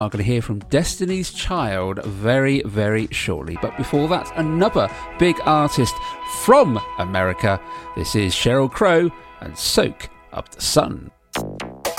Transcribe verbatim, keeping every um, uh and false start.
are going to hear from Destiny's Child very, very shortly. But before that, another big artist from America. This is Sheryl Crow and Soak Up the Sun.